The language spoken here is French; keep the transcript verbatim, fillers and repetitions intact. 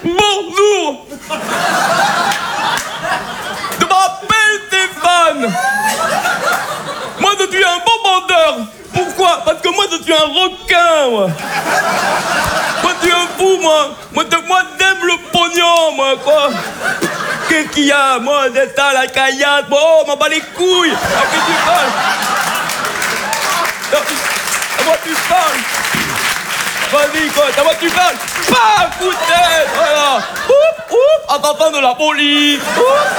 Bonjour. Je m'appelle Stéphane. Moi, je suis un bon vendeur. Pourquoi? Parce que moi, je suis un requin, moi. Moi, je suis un fou, moi. Moi, de- moi j'aime le pognon, moi, quoi. Qu'est-ce qu'il y a? Moi, c'est ça, la caillasse. Bon, oh, m'en bats les couilles. À qui tu parles? À moi, tu parles. Vas-y, quoi, à moi, tu parles. Pas coup de tête, voilà. Oup, oup, attention de la police. Oup.